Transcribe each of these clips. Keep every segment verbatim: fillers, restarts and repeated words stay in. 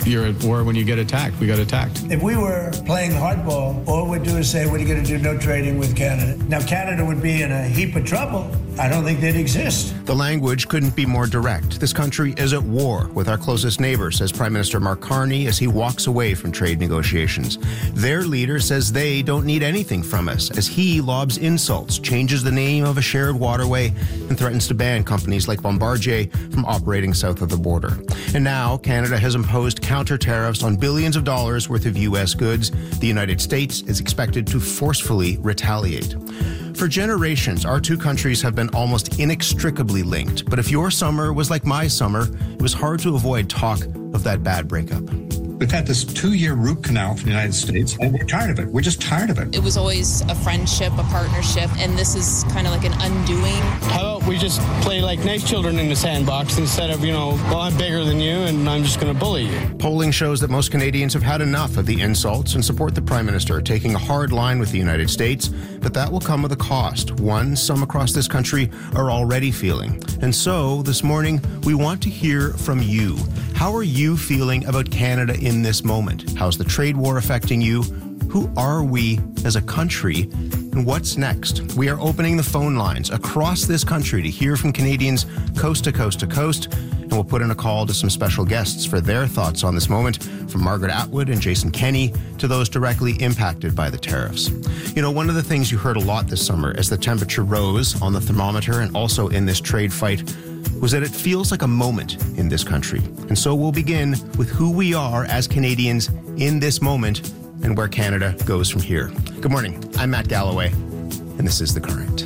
you're at war when you get attacked. We got attacked. If we were playing hardball, all we'd do is say, what are you going to do? No trading with Canada. Now, Canada would be in a heap of trouble. I don't think they'd exist. The language couldn't be more direct. This country is at war with our closest neighbor, says Prime Minister Mark Carney as he walks away from trade negotiations. Their leader says they don't need anything from us as he lobs insults, changes the name of a shared waterway, and threatens to ban companies like Bombardier from operating south of the border. And now Canada has imposed counter tariffs on billions of dollars worth of U S goods. The United States is expected to forcefully retaliate. For generations, our two countries have been almost inextricably linked. But if your summer was like my summer, it was hard to avoid talk of that bad breakup. We've had this two-year root canal from the United States, and we're tired of it. We're just tired of it. It was always a friendship, a partnership, and this is kind of like an undoing. How about we just play like nice children in the sandbox instead of, you know, well, I'm bigger than you and I'm just going to bully you. Polling shows that most Canadians have had enough of the insults and support the Prime Minister taking a hard line with the United States, but that will come with a cost, one some across this country are already feeling. And so, this morning, we want to hear from you. How are you feeling about Canada in this moment? How's the trade war affecting you? Who are we as a country? And what's next? We are opening the phone lines across this country to hear from Canadians coast to coast to coast. And we'll put in a call to some special guests for their thoughts on this moment, from Margaret Atwood and Jason Kenney to those directly impacted by the tariffs. You know, one of the things you heard a lot this summer as the temperature rose on the thermometer and also in this trade fight was that it feels like a moment in this country. And so we'll begin with who we are as Canadians in this moment and where Canada goes from here. Good morning. I'm Matt Galloway, and this is The Current.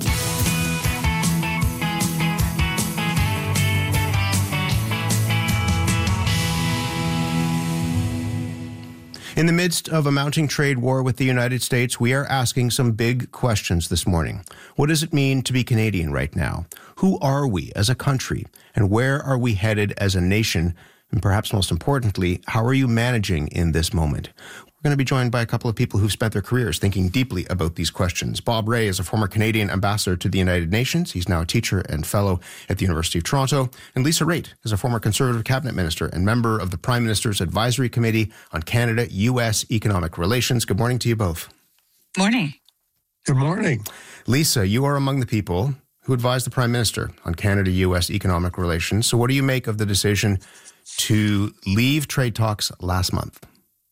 In the midst of a mounting trade war with the United States, we are asking some big questions this morning. What does it mean to be Canadian right now? Who are we as a country? And where are we headed as a nation? And perhaps most importantly, how are you managing in this moment? We're going to be joined by a couple of people who've spent their careers thinking deeply about these questions. Bob Rae is a former Canadian ambassador to the United Nations. He's now a teacher and fellow at the University of Toronto. And Lisa Raitt is a former Conservative cabinet minister and member of the Prime Minister's Advisory Committee on Canada-U S Economic Relations. Good morning to you both. Morning. Good morning. Lisa, you are among the people who advised the Prime Minister on Canada-U S economic relations. So what do you make of the decision to leave trade talks last month?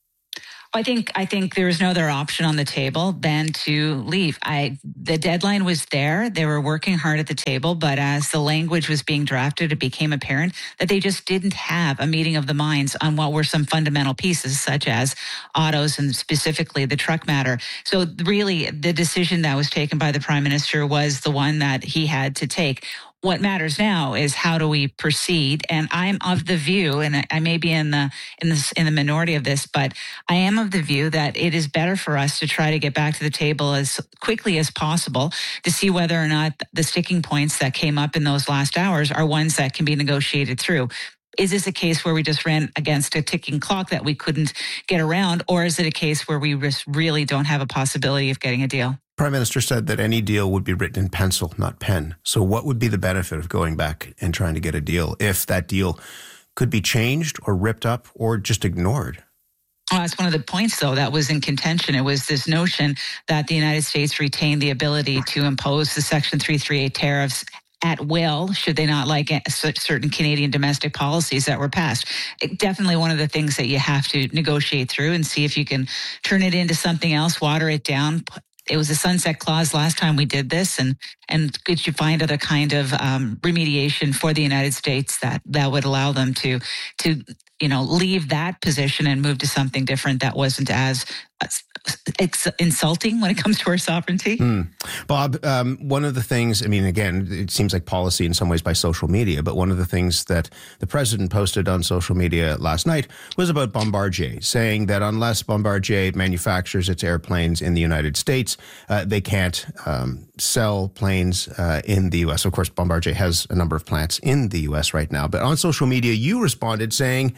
I think I think there was no other option on the table than to leave. I the deadline was there. They were working hard at the table, but as the language was being drafted, it became apparent that they just didn't have a meeting of the minds on what were some fundamental pieces, such as autos and specifically the truck matter. So really, the decision that was taken by the Prime Minister was the one that he had to take. What matters now is how do we proceed? And I'm of the view, and I may be in the in the in the minority of this, but I am of the view that it is better for us to try to get back to the table as quickly as possible to see whether or not the sticking points that came up in those last hours are ones that can be negotiated through. Is this a case where we just ran against a ticking clock that we couldn't get around, or is it a case where we just really don't have a possibility of getting a deal? Prime Minister said that any deal would be written in pencil, not pen. So what would be the benefit of going back and trying to get a deal if that deal could be changed or ripped up or just ignored? Well, that's one of the points, though, that was in contention. It was this notion that the United States retained the ability to impose the Section three thirty-eight tariffs at will, should they not like certain Canadian domestic policies that were passed. It, definitely one of the things that you have to negotiate through and see if you can turn it into something else, water it down. It was a sunset clause last time we did this, and and could you find other kind of um, remediation for the United States that, that would allow them to to you know leave that position and move to something different that wasn't as uh, it's insulting when it comes to our sovereignty. Mm. Bob, um, one of the things, I mean, again, it seems like policy in some ways by social media, but one of the things that the president posted on social media last night was about Bombardier, saying that unless Bombardier manufactures its airplanes in the United States, uh, they can't um, sell planes uh, in the U S. Of course, Bombardier has a number of plants in the U S right now, but on social media, you responded saying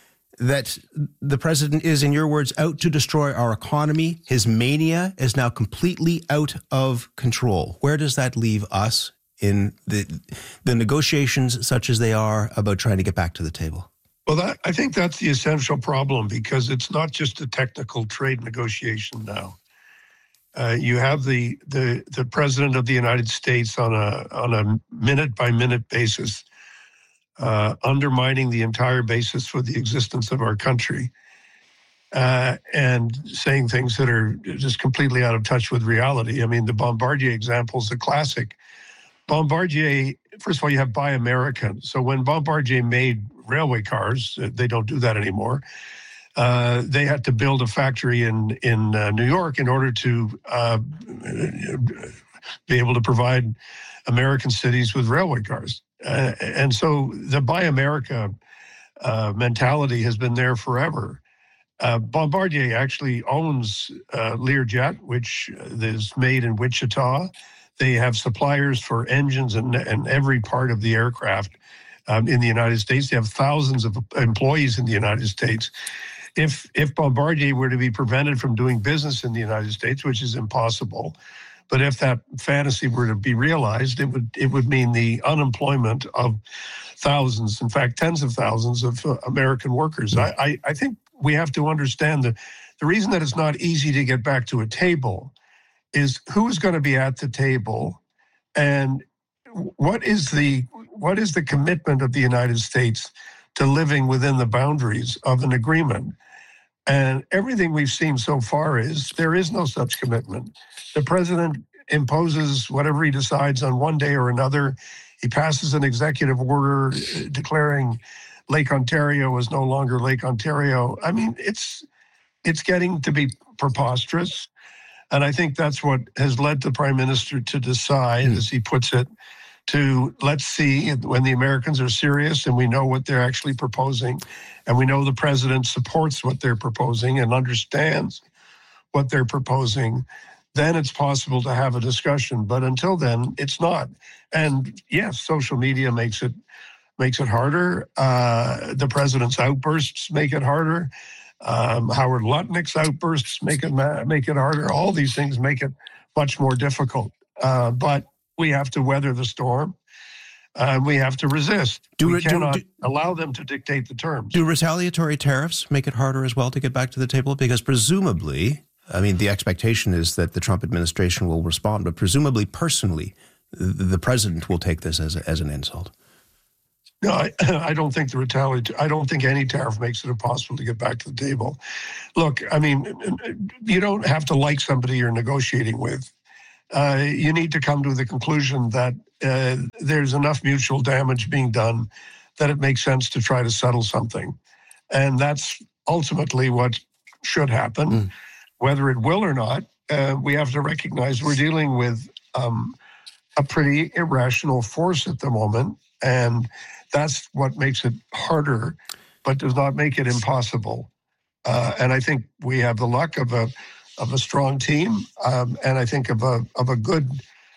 that the president is, in your words, out to destroy our economy. His mania is now completely out of control. Where does that leave us in the the negotiations, such as they are, about trying to get back to the table? Well, that, I think that's the essential problem, because it's not just a technical trade negotiation now. Uh, you have the, the the president of the United States on a on a minute by minute basis, uh, undermining the entire basis for the existence of our country, uh, and saying things that are just completely out of touch with reality. I mean, the Bombardier example is a classic. Bombardier, first of all, you have Buy American. So when Bombardier made railway cars, they don't do that anymore. Uh, they had to build a factory in in uh, New York in order to uh, be able to provide American cities with railway cars. Uh, and so the Buy America uh, mentality has been there forever. Uh, Bombardier actually owns uh, Learjet, which is made in Wichita. They have suppliers for engines and, and every part of the aircraft um, in the United States. They have thousands of employees in the United States. If if Bombardier were to be prevented from doing business in the United States, which is impossible, but if that fantasy were to be realized, it would it would mean the unemployment of thousands, in fact, tens of thousands of uh, American workers. I, I, I think we have to understand that the reason that it's not easy to get back to a table is who is going to be at the table, and what is the what is the commitment of the United States to living within the boundaries of an agreement. And everything we've seen so far is there is no such commitment. The president imposes whatever he decides on one day or another. He passes an executive order declaring Lake Ontario is no longer Lake Ontario. I mean, it's it's getting to be preposterous. And I think that's what has led the prime minister to decide, mm. as he puts it, to let's see when the Americans are serious and we know what they're actually proposing, and we know the president supports what they're proposing and understands what they're proposing, then it's possible to have a discussion. But until then, it's not. And yes, social media makes it makes it harder. Uh, the president's outbursts make it harder. Um, Howard Lutnick's outbursts make it make it harder. All these things make it much more difficult. Uh, but we have to weather the storm. Uh, we have to resist. Do, we do, cannot do, allow them to dictate the terms. Do retaliatory tariffs make it harder as well to get back to the table? Because presumably, I mean, the expectation is that the Trump administration will respond, but presumably, personally, the president will take this as a, as an insult. No, I, I don't think the retaliatory. I don't think any tariff makes it impossible to get back to the table. Look, I mean, you don't have to like somebody you're negotiating with. Uh, you need to come to the conclusion that uh, there's enough mutual damage being done that it makes sense to try to settle something. And that's ultimately what should happen. Mm. Whether it will or not, uh, we have to recognize we're dealing with um, a pretty irrational force at the moment. And that's what makes it harder, but does not make it impossible. Uh, and I think we have the luck of a of a strong team, um, and I think of a of a good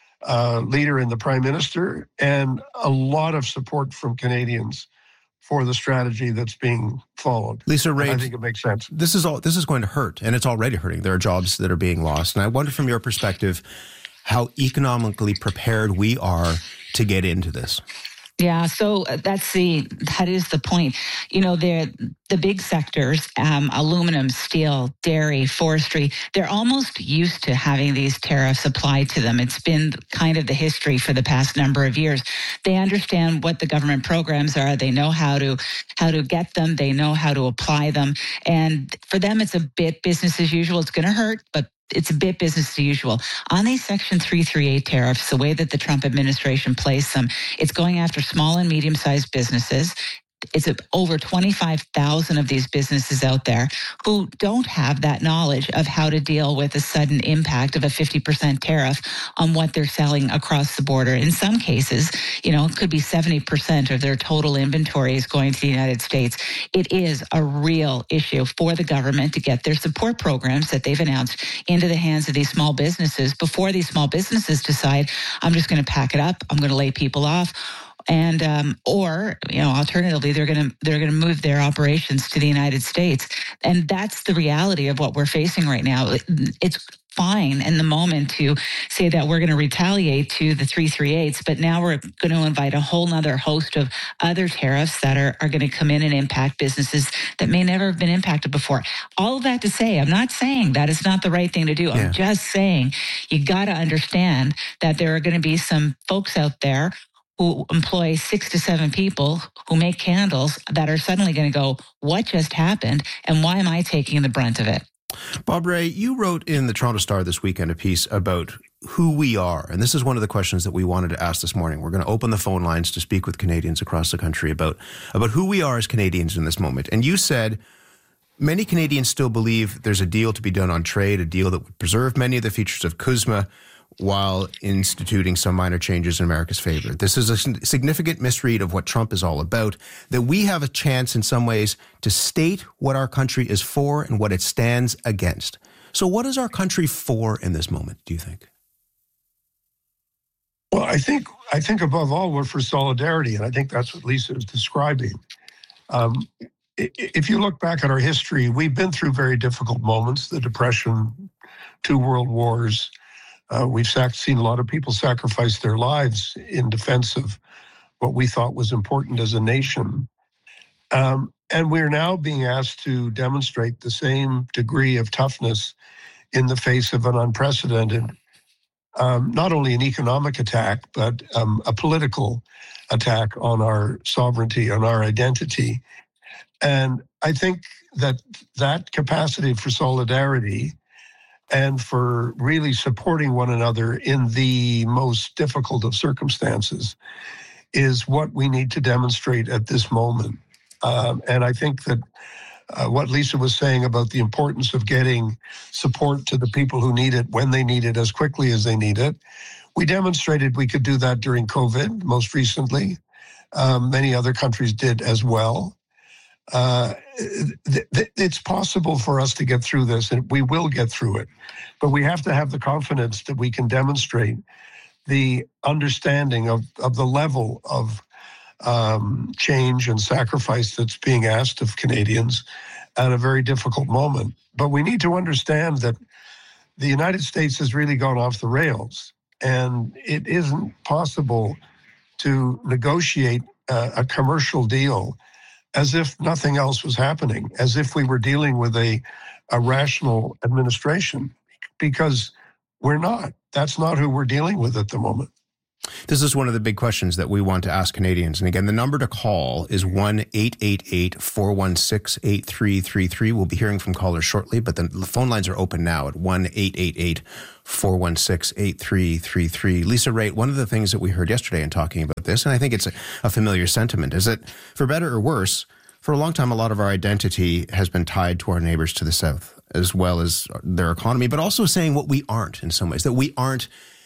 uh, leader in the Prime Minister, and a lot of support from Canadians for the strategy that's being followed. Lisa Raitt, I think it makes sense. This is all. This is going to hurt, and it's already hurting. There are jobs that are being lost, and I wonder, from your perspective, how economically prepared we are to get into this. Yeah, so that's the that is the point. You know, they're the big sectors, um, aluminum, steel, dairy, forestry, they're almost used to having these tariffs applied to them. It's been kind of the history for the past number of years. They understand what the government programs are. They know how to how to get them. They know how to apply them. And for them, it's a bit business as usual. It's going to hurt, but it's a bit business as usual. On these Section three thirty-eight tariffs, the way that the Trump administration placed them, it's going after small and medium-sized businesses. It's over twenty-five thousand of these businesses out there who don't have that knowledge of how to deal with a sudden impact of a fifty percent tariff on what they're selling across the border. In some cases, you know, it could be seventy percent of their total inventory is going to the United States. It is a real issue for the government to get their support programs that they've announced into the hands of these small businesses before these small businesses decide, I'm just going to pack it up, I'm going to lay people off. And um, or you know, alternatively, they're going to they're going to move their operations to the United States, and that's the reality of what we're facing right now. It's fine in the moment to say that we're going to retaliate to the three thirty-eights, but now we're going to invite a whole nother host of other tariffs that are, are going to come in and impact businesses that may never have been impacted before. All of that to say, I'm not saying that is not the right thing to do. Yeah. I'm just saying you got to understand that there are going to be some folks out there who employ six to seven people who make candles that are suddenly going to go, what just happened? And why am I taking the brunt of it? Bob Rae, you wrote in the Toronto Star this weekend a piece about who we are. And this is one of the questions that we wanted to ask this morning. We're going to open the phone lines to speak with Canadians across the country about, about who we are as Canadians in this moment. And you said, many Canadians still believe there's a deal to be done on trade, a deal that would preserve many of the features of CUSMA while instituting some minor changes in America's favor. This is a significant misread of what Trump is all about, that we have a chance in some ways to state what our country is for and what it stands against. So what is our country for in this moment, do you think? Well, I think I think above all, we're for solidarity, and I think that's what Lisa is describing. Um, if you look back at our history, we've been through very difficult moments, the Depression, two world wars. Uh, we've sac- seen a lot of people sacrifice their lives in defense of what we thought was important as a nation. Um, and we're now being asked to demonstrate the same degree of toughness in the face of an unprecedented, um, not only an economic attack, but um, a political attack on our sovereignty, on our identity. And I think that that capacity for solidarity and for really supporting one another in the most difficult of circumstances is what we need to demonstrate at this moment. Um, and I think that uh, what Lisa was saying about the importance of getting support to the people who need it when they need it as quickly as they need it, we demonstrated we could do that during COVID most recently. Um, many other countries did as well. Uh, th- th- it's possible for us to get through this, and we will get through it. But we have to have the confidence that we can demonstrate the understanding of, of the level of um, change and sacrifice that's being asked of Canadians at a very difficult moment. But we need to understand that the United States has really gone off the rails, and it isn't possible to negotiate uh, a commercial deal as if nothing else was happening, as if we were dealing with a, a rational administration, because we're not. That's not who we're dealing with at the moment. This is one of the big questions that we want to ask Canadians. And again, the number to call is one eight eight eight, four one six, eight three three three. We'll be hearing from callers shortly, but the phone lines are open now at one eight eight eight, four one six, eight three three three. Lisa Raitt, one of the things that we heard yesterday in talking about this, and I think it's a, a familiar sentiment, is that for better or worse, for a long time, a lot of our identity has been tied to our neighbors to the south, as well as their economy, but also saying what we aren't in some ways, that we aren't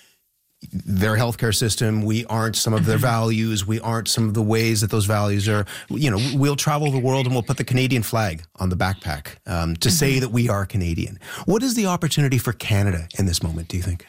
their healthcare system, we aren't some of their values, we aren't some of the ways that those values are, you know, we'll travel the world and we'll put the Canadian flag on the backpack um, to mm-hmm. say that we are Canadian. What is the opportunity for Canada in this moment, do you think?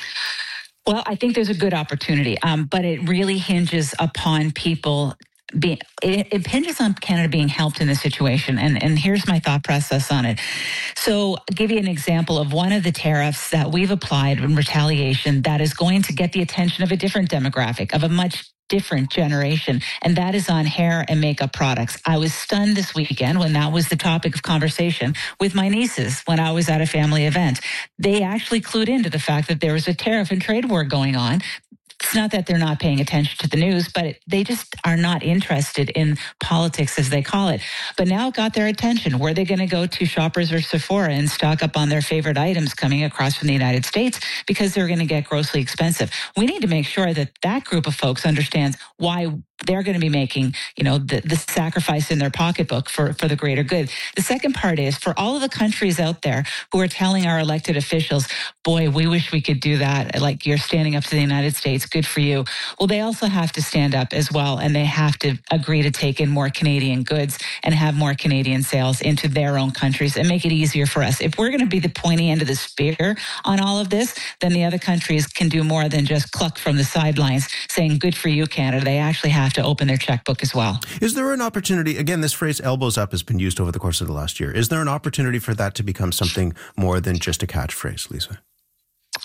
Well, I think there's a good opportunity, um, but it really hinges upon people Be, it, it hinges on Canada being helped in this situation. And, and here's my thought process on it. So I'll give you an example of one of the tariffs that we've applied in retaliation that is going to get the attention of a different demographic, of a much different generation, and that is on hair and makeup products. I was stunned this weekend when that was the topic of conversation with my nieces when I was at a family event. They actually clued into the fact that there was a tariff and trade war going on. It's not that they're not paying attention to the news, but they just are not interested in politics, as they call it. But now it got their attention. Were they going to go to Shoppers or Sephora and stock up on their favorite items coming across from the United States because they're going to get grossly expensive? We need to make sure that that group of folks understands why they're going to be making, you know, the, the sacrifice in their pocketbook for, for the greater good. The second part is for all of the countries out there who are telling our elected officials, boy, we wish we could do that. Like, you're standing up to the United States. Good for you. Well, they also have to stand up as well, and they have to agree to take in more Canadian goods and have more Canadian sales into their own countries and make it easier for us. If we're going to be the pointy end of the spear on all of this, then the other countries can do more than just cluck from the sidelines saying, good for you, Canada. They actually have to open their checkbook as well. Is there an opportunity, again, this phrase elbows up has been used over the course of the last year. Is there an opportunity for that to become something more than just a catchphrase, Lisa?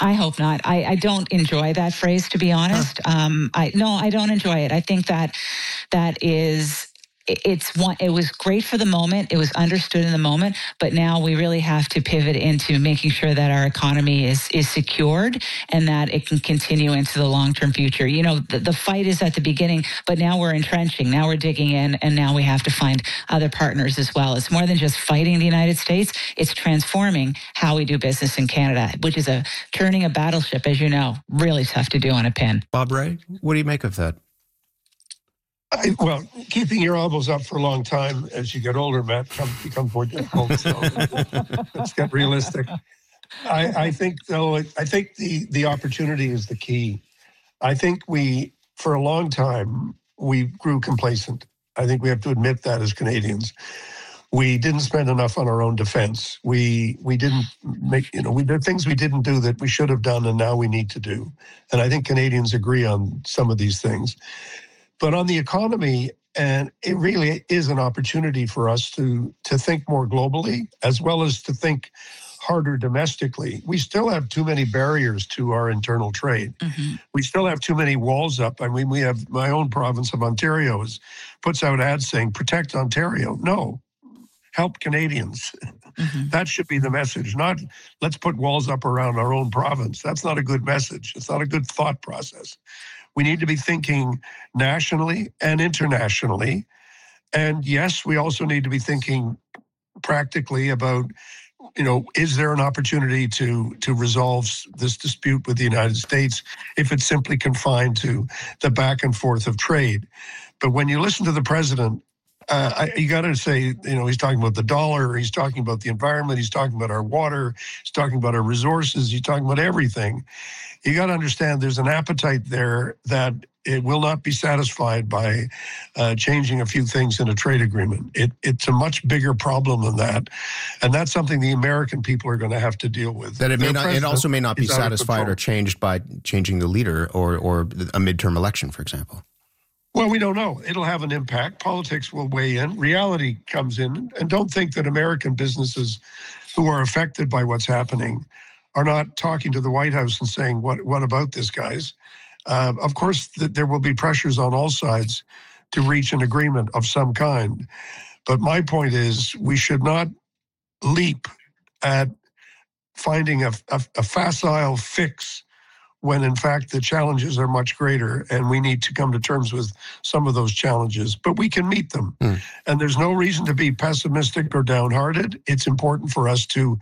I hope not. I, I don't enjoy that phrase, to be honest. Huh. Um, I no, I don't enjoy it. I think that that is. It's one. It was great for the moment. It was understood in the moment, but now we really have to pivot into making sure that our economy is is secured and that it can continue into the long-term future. You know, the, the fight is at the beginning, but now we're entrenching. Now we're digging in, and now we have to find other partners as well. It's more than just fighting the United States. It's transforming how we do business in Canada, which is a turning a battleship, as you know, really tough to do on a pin. Bob Rae, what do you make of that? I, well, keeping your elbows up for a long time as you get older, Matt, becomes, becomes more difficult. So let's get realistic. I, I think, though, I think the, the opportunity is the key. I think we, for a long time, we grew complacent. I think we have to admit that as Canadians. We didn't spend enough on our own defense. We we didn't make, you know, we did things we didn't do that we should have done and now we need to do. And I think Canadians agree on some of these things. But on the economy, and it really is an opportunity for us to, to think more globally, as well as to think harder domestically. We still have too many barriers to our internal trade. Mm-hmm. We still have too many walls up. I mean, we have, my own province of Ontario is, puts out ads saying, protect Ontario. No, help Canadians. Mm-hmm. That should be the message, not let's put walls up around our own province. That's not a good message. It's not a good thought process. We need to be thinking nationally and internationally. And yes, we also need to be thinking practically about, you know, is there an opportunity to, to resolve this dispute with the United States if it's simply confined to the back and forth of trade? But when you listen to the president, Uh, I, you got to say, you know, he's talking about the dollar, he's talking about the environment, he's talking about our water, he's talking about our resources, he's talking about everything. You got to understand there's an appetite there that it will not be satisfied by uh, changing a few things in a trade agreement. It, it's a much bigger problem than that. And that's something the American people are going to have to deal with. That it may not, it also may not be satisfied or changed by changing the leader or, or a midterm election, for example. Well, we don't know. It'll have an impact. Politics will weigh in. Reality comes in. And don't think that American businesses who are affected by what's happening are not talking to the White House and saying, what, what about this, guys? Uh, of course, th- there will be pressures on all sides to reach an agreement of some kind. But my point is we should not leap at finding a, a, a facile fix when in fact the challenges are much greater and we need to come to terms with some of those challenges, but we can meet them. Mm. And there's no reason to be pessimistic or downhearted. It's important for us to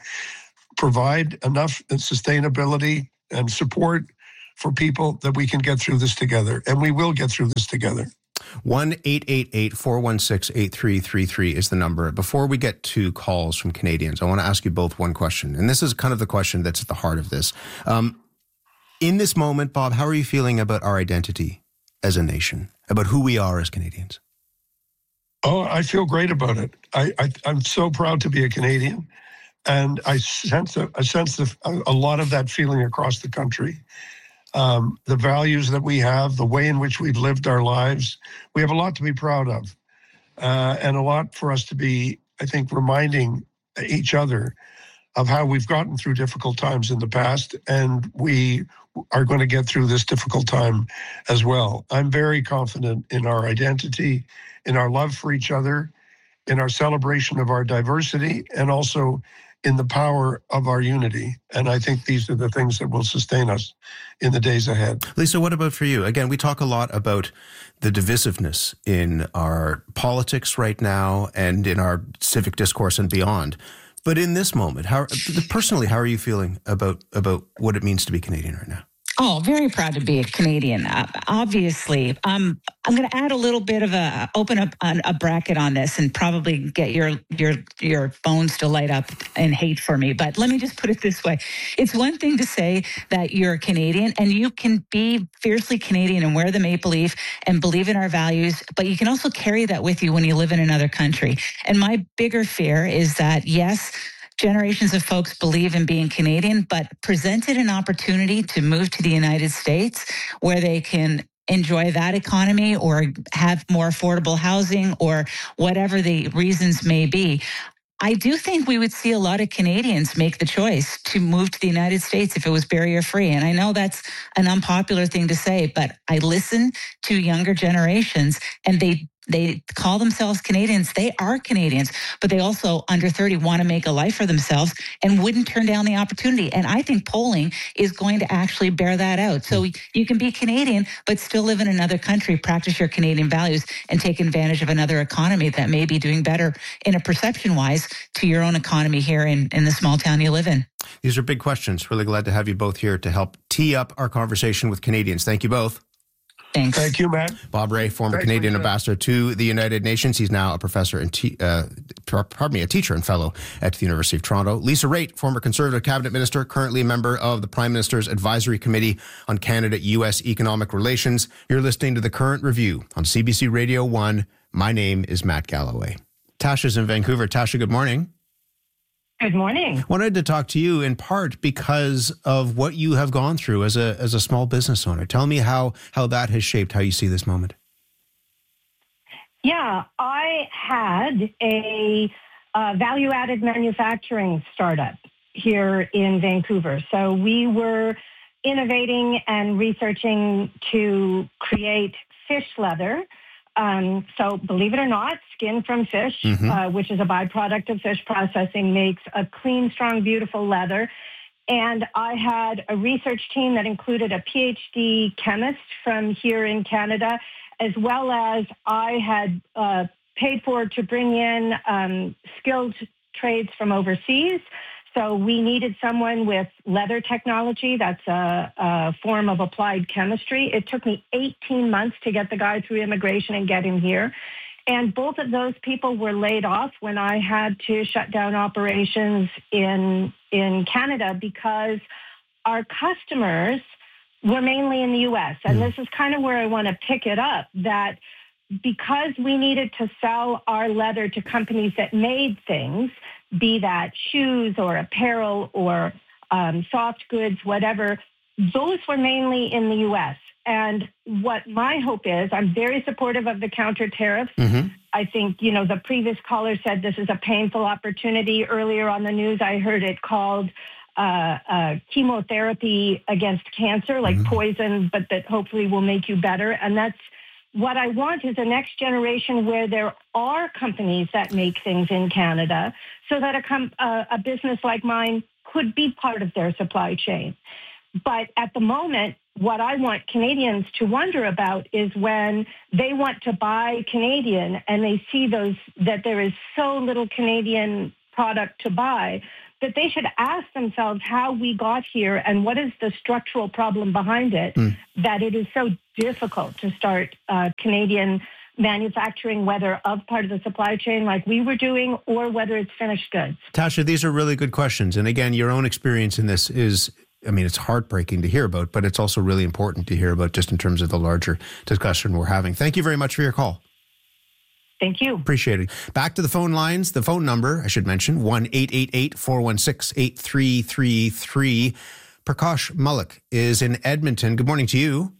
provide enough sustainability and support for people that we can get through this together, and we will get through this together. one eight eight eight, four one six, eight three three three is the number. Before we get to calls from Canadians, I want to ask you both one question, and this is kind of the question that's at the heart of this. Um, In this moment, Bob, how are you feeling about our identity as a nation, about who we are as Canadians? Oh, I feel great about it. I, I, I'm so proud to be a Canadian, and I sense a, I sense a, a lot of that feeling across the country. Um, the values that we have, the way in which we've lived our lives, we have a lot to be proud of, uh, and a lot for us to be, I think, reminding each other of how we've gotten through difficult times in the past, and we are going to get through this difficult time as well. I'm very confident in our identity, in our love for each other, in our celebration of our diversity, and also in the power of our unity. And I think these are the things that will sustain us in the days ahead. Lisa, what about for you? Again, we talk a lot about the divisiveness in our politics right now and in our civic discourse and beyond. But in this moment, how personally, how are you feeling about about what it means to be Canadian right now? Oh, very proud to be a Canadian. Uh, obviously, um, I'm going to add a little bit of a open up a, a bracket on this, and probably get your your your phones to light up in hate for me. But let me just put it this way: it's one thing to say that you're a Canadian, and you can be fiercely Canadian and wear the maple leaf and believe in our values, but you can also carry that with you when you live in another country. And my bigger fear is that yes, generations of folks believe in being Canadian, but presented an opportunity to move to the United States where they can enjoy that economy or have more affordable housing or whatever the reasons may be, I do think we would see a lot of Canadians make the choice to move to the United States if it was barrier-free. And I know that's an unpopular thing to say, but I listen to younger generations, and they They call themselves Canadians. They are Canadians, but they also, under thirty, want to make a life for themselves and wouldn't turn down the opportunity. And I think polling is going to actually bear that out. So you can be Canadian, but still live in another country, practice your Canadian values, and take advantage of another economy that may be doing better in a perception-wise to your own economy here in, in the small town you live in. These are big questions. Really glad to have you both here to help tee up our conversation with Canadians. Thank you both. Thanks. Thank you, Matt. Bob Rae, former Thanks, Canadian Lisa. ambassador to the United Nations. He's now a professor and te- uh, pardon me, a teacher and fellow at the University of Toronto. Lisa Raitt, former Conservative cabinet minister, currently a member of the Prime Minister's Advisory Committee on Canada-U S Economic Relations. You're listening to The Current Review on C B C Radio one. My name is Matt Galloway. Tasha's in Vancouver. Tasha, good morning. Good morning. Wanted to talk to you in part because of what you have gone through as a as a small business owner. Tell me how how that has shaped how you see this moment. Yeah, I had a uh, value-added manufacturing startup here in Vancouver. So we were innovating and researching to create fish leather. Um, so believe it or not, skin from fish, mm-hmm. uh, which is a byproduct of fish processing, makes a clean, strong, beautiful leather. And I had a research team that included a PhD chemist from here in Canada, as well as I had uh, paid for to bring in um, skilled trades from overseas. So we needed someone with leather technology. That's a, a form of applied chemistry. It took me eighteen months to get the guy through immigration and get him here. And both of those people were laid off when I had to shut down operations in, in Canada because our customers were mainly in the U S. And this is kind of where I want to pick it up, that because we needed to sell our leather to companies that made things, be that shoes or apparel or um, soft goods, whatever, those were mainly in the U S. And what my hope is, I'm very supportive of the counter tariffs. Mm-hmm. I think, you know, the previous caller said this is a painful opportunity. Earlier on the news, I heard it called uh, uh, chemotherapy against cancer, like mm-hmm. poison, but that hopefully will make you better. And that's what I want is a next generation where there are companies that make things in Canada so that a, com- uh, a business like mine could be part of their supply chain. But at the moment, what I want Canadians to wonder about is when they want to buy Canadian and they see those that there is so little Canadian product to buy, that they should ask themselves how we got here and what is the structural problem behind it, mm. that it is so difficult to start uh, Canadian manufacturing, whether of part of the supply chain like we were doing or whether it's finished goods. Tasha, these are really good questions. And again, your own experience in this is, I mean, it's heartbreaking to hear about, but it's also really important to hear about just in terms of the larger discussion we're having. Thank you very much for your call. Thank you. Appreciate it. Back to the phone lines. The phone number, I should mention, one eight eight eight, four one six, eight three three three. Prakash Mullick is in Edmonton. Good morning to you.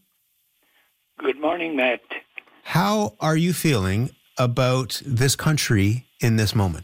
Good morning, Matt. How are you feeling about this country in this moment?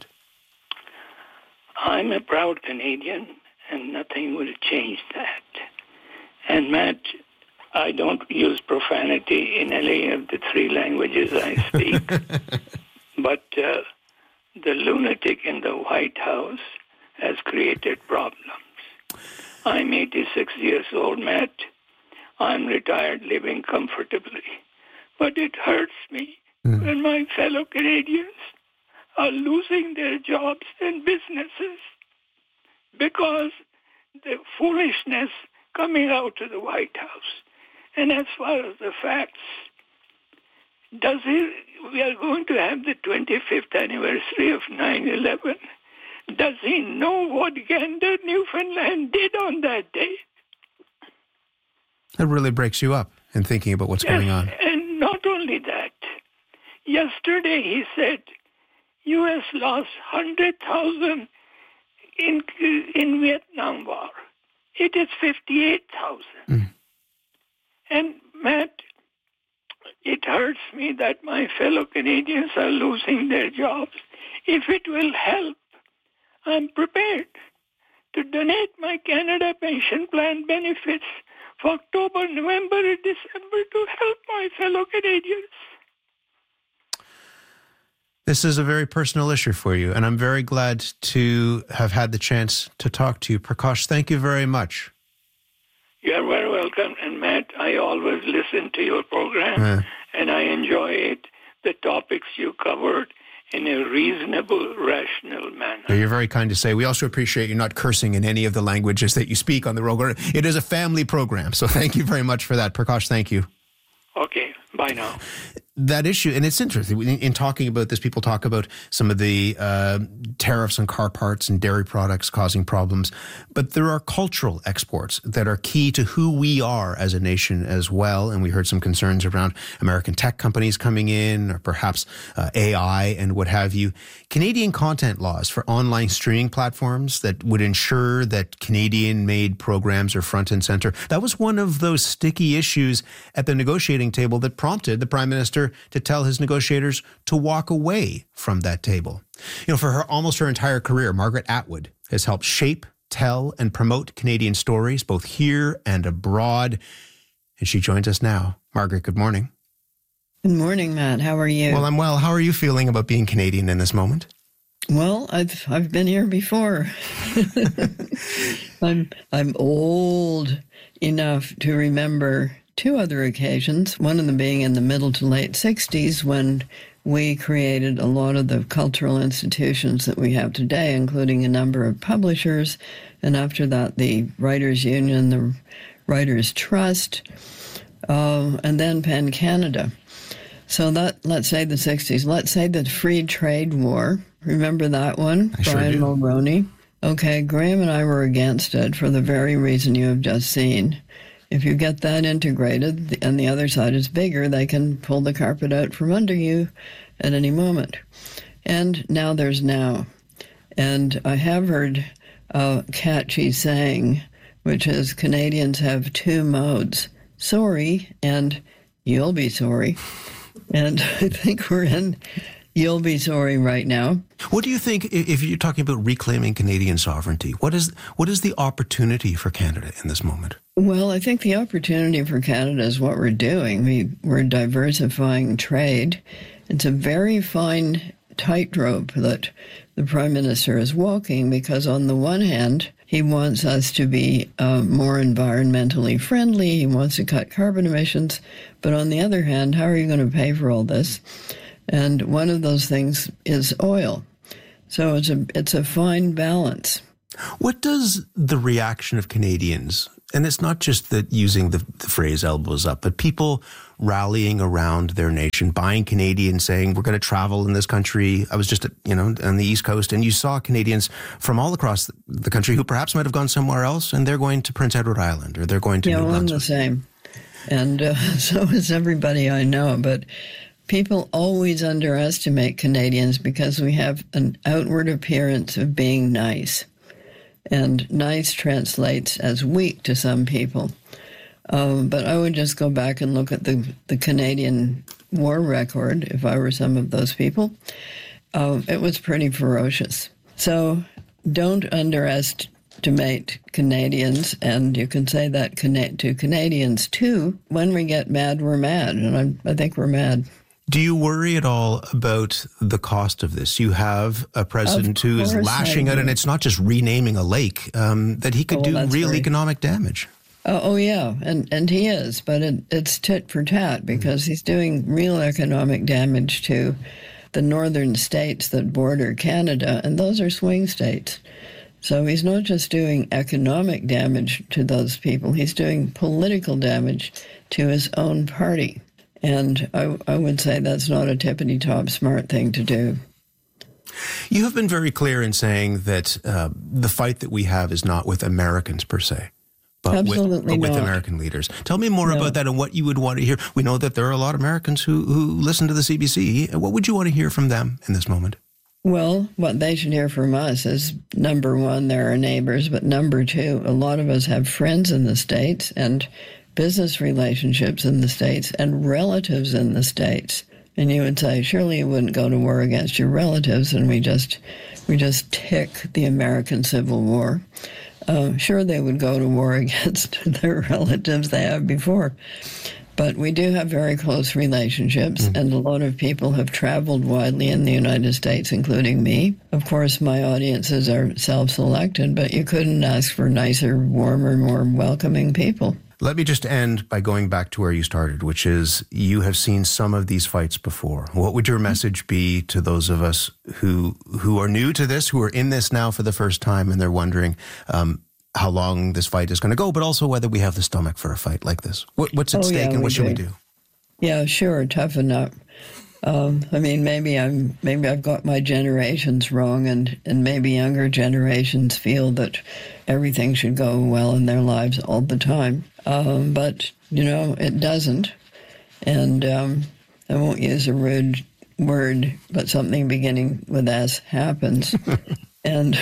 I'm a proud Canadian, and nothing will change that. And Matt, I don't use profanity in any of the three languages I speak, but uh, the lunatic in the White House has created problems. I'm eighty-six years old, Matt. I'm retired, living comfortably. But it hurts me mm. when my fellow Canadians are losing their jobs and businesses because the foolishness coming out of the White House. And as far as the facts, does he, we are going to have the twenty-fifth anniversary of nine eleven. Does he know what Gander, Newfoundland did on that day? That really breaks you up in thinking about what's yes, going on. And not only that, yesterday he said U S lost one hundred thousand in, in Vietnam War. It is fifty-eight thousand. Mm. And Matt, it hurts me that my fellow Canadians are losing their jobs. If it will help, I'm prepared to donate my Canada Pension Plan benefits for October, November, and December to help my fellow Canadians. This is a very personal issue for you, and I'm very glad to have had the chance to talk to you. Prakash, thank you very much. You're very welcome. And Matt, I always listen to your program, uh, and I enjoy it, the topics you covered in a reasonable, rational manner. You're very kind to say. We also appreciate you not cursing in any of the languages that you speak on the program. It is a family program, so thank you very much for that. Prakash, thank you. Okay, bye now. That issue, and it's interesting, in, in talking about this, people talk about some of the uh, tariffs on car parts and dairy products causing problems, but there are cultural exports that are key to who we are as a nation as well, and we heard some concerns around American tech companies coming in, or perhaps uh, A I and what have you. Canadian content laws for online streaming platforms that would ensure that Canadian-made programs are front and center, that was one of those sticky issues at the negotiating table that prompted the Prime Minister to tell his negotiators to walk away from that table. You know, for her almost her entire career, Margaret Atwood has helped shape, tell, and promote Canadian stories, both here and abroad. And she joins us now. Margaret, good morning. Good morning, Matt. How are you? Well, I'm well. How are you feeling about being Canadian in this moment? Well, I've I've been here before. I'm I'm old enough to remember two other occasions, one of them being in the middle to late sixties when we created a lot of the cultural institutions that we have today, including a number of publishers, and after that the Writers' Union, the Writers' Trust, uh, and then PEN Canada. So that, let's say the sixties. Let's say the Free Trade War. Remember that one? I Brian sure do. Mulroney. Okay, Graham and I were against it for the very reason you have just seen. If you get that integrated and the other side is bigger, they can pull the carpet out from under you at any moment. And now there's now. And I have heard a catchy saying, which is Canadians have two modes, sorry and you'll be sorry. And I think we're in you'll be sorry right now. What do you think, if you're talking about reclaiming Canadian sovereignty, what is what is the opportunity for Canada in this moment? Well, I think the opportunity for Canada is what we're doing. We, we're diversifying trade. It's a very fine tightrope that the Prime Minister is walking because on the one hand, he wants us to be uh, more environmentally friendly. He wants to cut carbon emissions. But on the other hand, how are you going to pay for all this? And one of those things is oil. So it's a it's a fine balance. What does the reaction of Canadians, and it's not just that using the, the phrase elbows up, but people rallying around their nation, buying Canadian, saying we're going to travel in this country. I was just, you know, on the East Coast, and you saw Canadians from all across the country who perhaps might have gone somewhere else, and they're going to Prince Edward Island, or they're going to yeah, New well, I'm Brunswick. the same. And uh, so is everybody I know. But people always underestimate Canadians because we have an outward appearance of being nice. And nice translates as weak to some people. Um, but I would just go back and look at the, the Canadian war record, if I were some of those people. Uh, it was pretty ferocious. So don't underestimate Canadians, and you can say that to Canadians too. When we get mad, we're mad, and I, I think we're mad. Do you worry at all about the cost of this? You have a president who is lashing out, and it's not just renaming a lake, um, that he could oh, do real very... economic damage. Oh, oh yeah, and, and he is, but it, it's tit for tat because he's doing real economic damage to the northern states that border Canada, and those are swing states. So he's not just doing economic damage to those people, he's doing political damage to his own party. And I, I would say that's not a tippity-top smart thing to do. You have been very clear in saying that uh, the fight that we have is not with Americans per se, but, Absolutely with, but with not. American leaders. Tell me more No. about that and what you would want to hear. We know that there are a lot of Americans who, who listen to the C B C. What would you want to hear from them in this moment? Well, what they should hear from us is, number one, they're our neighbors, but number two, a lot of us have friends in the States and business relationships in the States and relatives in the States. And you would say, surely you wouldn't go to war against your relatives, and we just we just tick the American Civil War. Uh, sure, they would go to war against their relatives they have before. But we do have very close relationships, mm. and a lot of people have traveled widely in the United States, including me. Of course, my audiences are self-selected, but you couldn't ask for nicer, warmer, more welcoming people. Let me just end by going back to where you started, which is you have seen some of these fights before. What would your message be to those of us who who are new to this, who are in this now for the first time, and they're wondering um, how long this fight is going to go, but also whether we have the stomach for a fight like this? What, what's at oh, stake, yeah, and what should do. we do? Yeah, sure, toughen up. Um, I mean, maybe I'm maybe I've got my generations wrong, and, and maybe younger generations feel that everything should go well in their lives all the time. Um, but, you know, it doesn't. And um, I won't use a rude word, but something beginning with S happens. and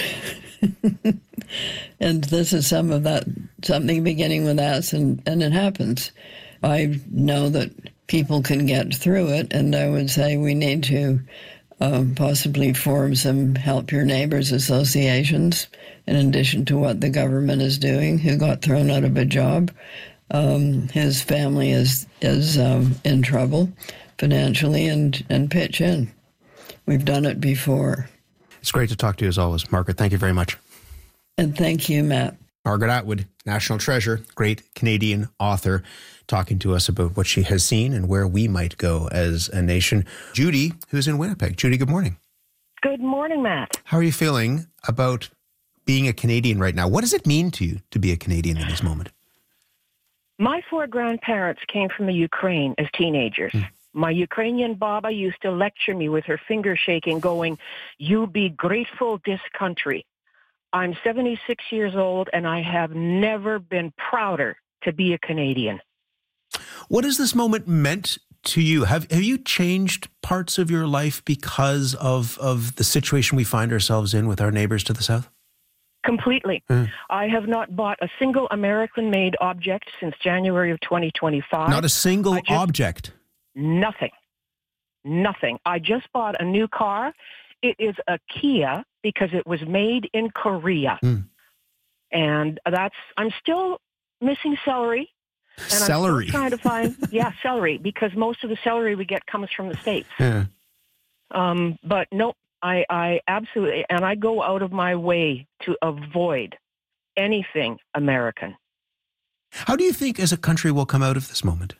and this is some of that, something beginning with S, and, and it happens. I know that people can get through it, and I would say we need to um, possibly form some Help Your Neighbors associations, in addition to what the government is doing, who got thrown out of a job. Um, his family is is um, in trouble financially, and, and pitch in. We've done it before. It's great to talk to you as always. Margaret, thank you very much. And thank you, Matt. Margaret Atwood, national treasure, great Canadian author, talking to us about what she has seen and where we might go as a nation. Judy, who's in Winnipeg. Judy, good morning. Good morning, Matt. How are you feeling about being a Canadian right now? What does it mean to you to be a Canadian in this moment? My four grandparents came from the Ukraine as teenagers. Mm. My Ukrainian Baba used to lecture me with her finger shaking, going, "You be grateful this country." I'm seventy-six years old, and I have never been prouder to be a Canadian. What has this moment meant to you? Have have you changed parts of your life because of, of the situation we find ourselves in with our neighbors to the south? Completely. Mm. I have not bought a single American-made object since January of twenty twenty-five. Not a single just, object? Nothing. Nothing. I just bought a new car. It is a Kia because it was made in Korea. Mm. And that's, I'm still missing celery. And celery? I'm still trying to find, yeah, celery, because most of the celery we get comes from the States. Yeah. Um, but no, I, I absolutely, and I go out of my way to avoid anything American. How do you think as a country we'll come out of this moment?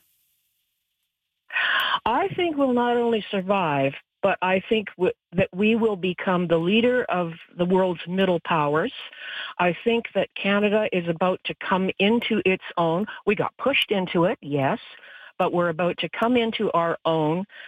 I think we'll not only survive, but I think w- that we will become the leader of the world's middle powers. I think that Canada is about to come into its own. We got pushed into it, yes, but we're about to come into our own.